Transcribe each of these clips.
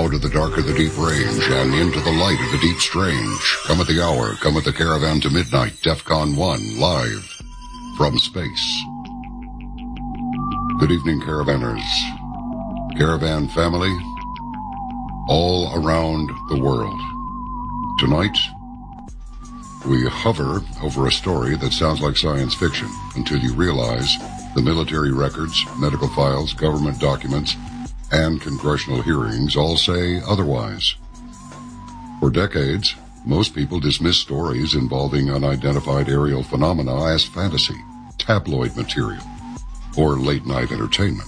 Out of the dark of the deep range and into the light of the deep strange. Come at the hour, come at the caravan to midnight, DEFCON 1, live from space. Good evening, caravanners, caravan family, all around the world. Tonight, we hover over a story that sounds like science fiction until you realize the military records, medical files, government documents, and congressional hearings all say otherwise. For decades, most people dismiss stories involving unidentified aerial phenomena as fantasy, tabloid material, or late-night entertainment.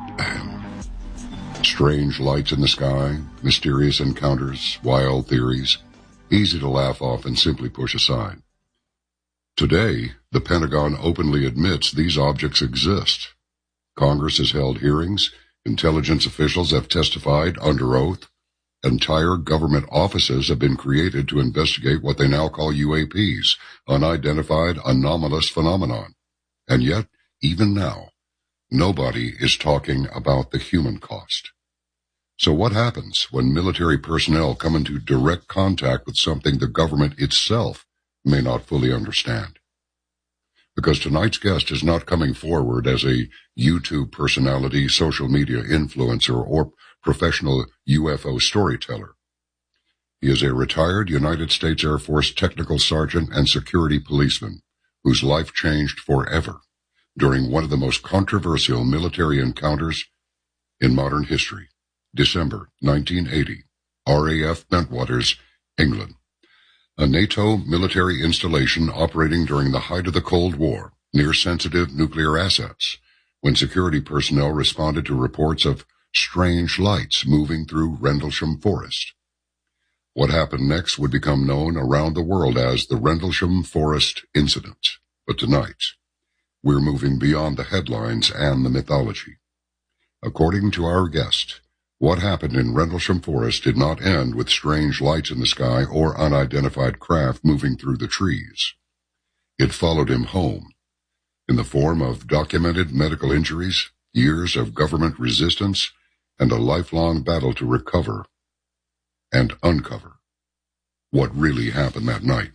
Strange lights in the sky, mysterious encounters, wild theories, easy to laugh off and simply push aside. Today, the Pentagon openly admits these objects exist. Congress has held hearings, intelligence officials have testified under oath, entire government offices have been created to investigate what they now call UAPs, unidentified anomalous phenomenon. And yet, even now, nobody is talking about the human cost. So what happens when military personnel come into direct contact with something the government itself may not fully understand? Because tonight's guest is not coming forward as a YouTube personality, social media influencer, or professional UFO storyteller. He is a retired United States Air Force technical sergeant and security policeman whose life changed forever during one of the most controversial military encounters in modern history. December 1980, RAF Bentwaters, England. A NATO military installation operating during the height of the Cold War near sensitive nuclear assets, when security personnel responded to reports of strange lights moving through Rendlesham Forest. What happened next would become known around the world as the Rendlesham Forest Incident. But tonight, we're moving beyond the headlines and the mythology. According to our guest, what happened in Rendlesham Forest did not end with strange lights in the sky or unidentified craft moving through the trees. It followed him home, in the form of documented medical injuries, years of government resistance, and a lifelong battle to recover and uncover what really happened that night.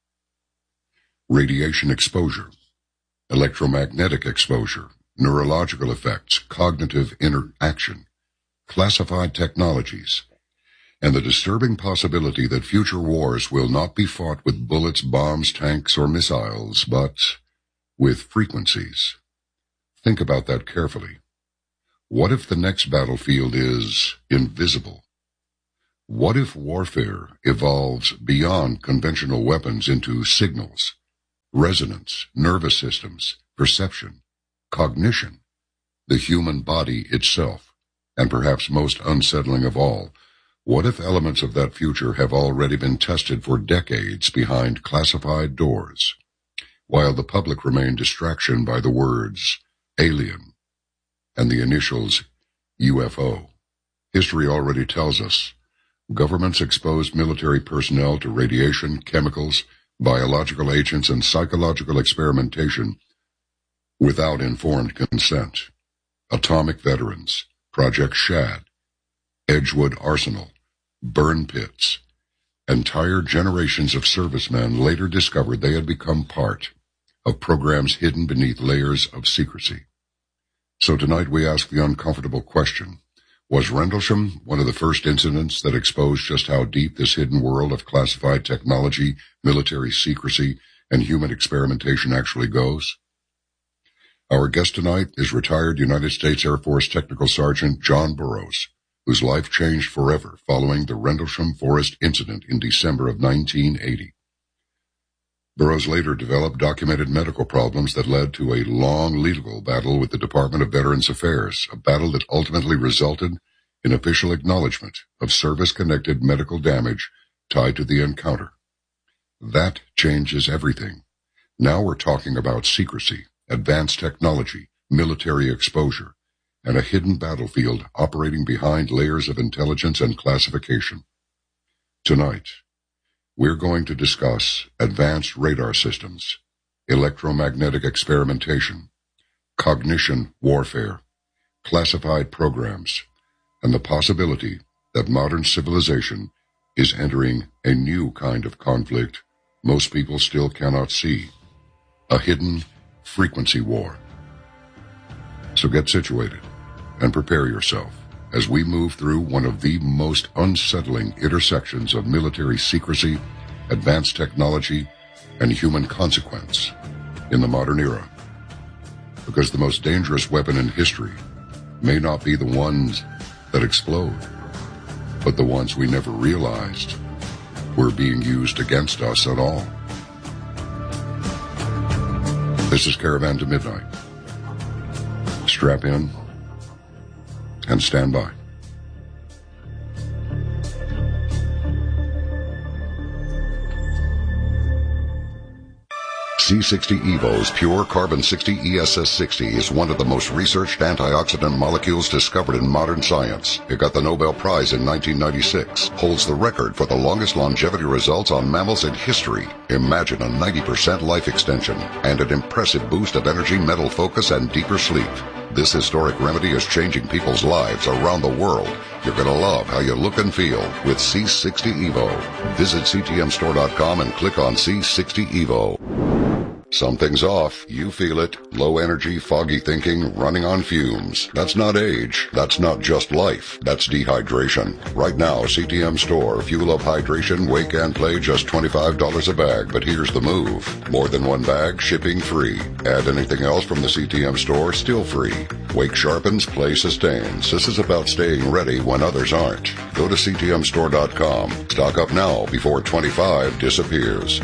Radiation exposure, electromagnetic exposure, neurological effects, cognitive interaction, classified technologies, and the disturbing possibility that future wars will not be fought with bullets, bombs, tanks, or missiles, but with frequencies. Think about that carefully. What if the next battlefield is invisible? What if warfare evolves beyond conventional weapons into signals, resonance, nervous systems, perception, cognition, the human body itself? And perhaps most unsettling of all, what if elements of that future have already been tested for decades behind classified doors, while the public remain distraction by the words alien and the initials UFO? History already tells us governments exposed military personnel to radiation, chemicals, biological agents, and psychological experimentation without informed consent. Atomic veterans, Project Shad, Edgewood Arsenal, burn pits. Entire generations of servicemen later discovered they had become part of programs hidden beneath layers of secrecy. So tonight we ask the uncomfortable question, was Rendlesham one of the first incidents that exposed just how deep this hidden world of classified technology, military secrecy, and human experimentation actually goes? Our guest tonight is retired United States Air Force Technical Sergeant John Burroughs, whose life changed forever following the Rendlesham Forest incident in December of 1980. Burroughs later developed documented medical problems that led to a long legal battle with the Department of Veterans Affairs, a battle that ultimately resulted in official acknowledgement of service-connected medical damage tied to the encounter. That changes everything. Now we're talking about secrecy, advanced technology, military exposure, and a hidden battlefield operating behind layers of intelligence and classification. Tonight, we're going to discuss advanced radar systems, electromagnetic experimentation, cognition warfare, classified programs, and the possibility that modern civilization is entering a new kind of conflict most people still cannot see, a hidden frequency war. So get situated and prepare yourself as we move through one of the most unsettling intersections of military secrecy, advanced technology, and human consequence in the modern era. Because the most dangerous weapon in history may not be the ones that explode, but the ones we never realized were being used against us at all. This is Caravan to Midnight. Strap in and stand by. C60 EVO's pure carbon-60 ESS60 is one of the most researched antioxidant molecules discovered in modern science. It got the Nobel Prize in 1996, holds the record for the longest longevity results on mammals in history. Imagine a 90% life extension and an impressive boost of energy, mental focus, and deeper sleep. This historic remedy is changing people's lives around the world. You're going to love how you look and feel with C60 EVO. Visit ctmstore.com and click on C60 EVO. Something's off. You feel it. Low energy, foggy thinking, running on fumes. That's not age. That's not just life. That's dehydration. Right now, CTM Store. Fuel Up Hydration, Wake and Play, just $25 a bag. But here's the move. More than one bag, shipping free. Add anything else from the CTM Store, still free. Wake sharpens, Play sustains. This is about staying ready when others aren't. Go to ctmstore.com. Stock up now before 25 disappears.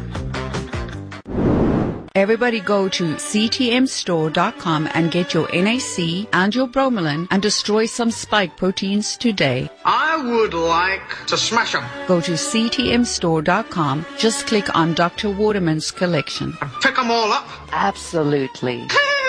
Everybody go to ctmstore.com and get your NAC and your bromelain and destroy some spike proteins today. I would like to smash them. Go to ctmstore.com. Just click on Dr. Waterman's collection. And pick them all up. Absolutely.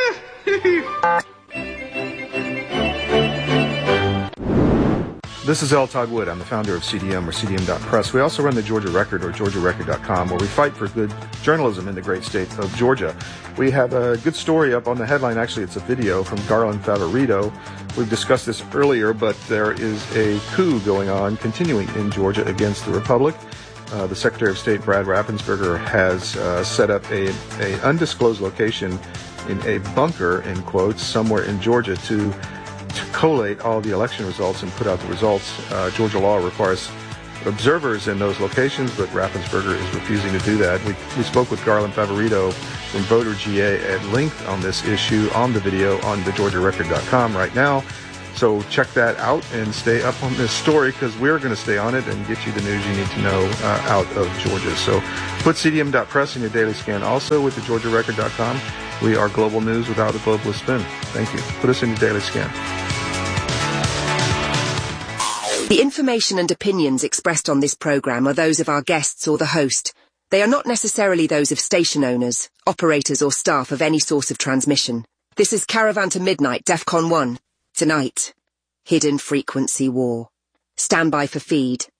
This is L. Todd Wood. I'm the founder of CDM, or CDM.press. We also run the Georgia Record, or GeorgiaRecord.com, where we fight for good journalism in the great state of Georgia. We have a good story up on the headline. Actually, it's a video from Garland Favorito. We've discussed this earlier, but there is a coup going on, continuing in Georgia against the Republic. The Secretary of State, Brad Raffensperger, has set up an undisclosed location in a bunker, in quotes, somewhere in Georgia to collate all the election results and put out the results. Georgia law requires observers in those locations, but Raffensperger is refusing to do that. We spoke with Garland Favorito from Voter GA at length on this issue on the video on the GeorgiaRecord.com right now. So check that out and stay up on this story, because we're going to stay on it and get you the news you need to know out of Georgia. So put CDM.press in your daily scan also with the GeorgiaRecord.com. We are global news without a globalist spin. Thank you. Put us in your daily scan. The information and opinions expressed on this program are those of our guests or the host. They are not necessarily those of station owners, operators or staff of any source of transmission. This is Caravan to Midnight, DEFCON 1. Tonight, Hidden Frequency War. Stand by for feed.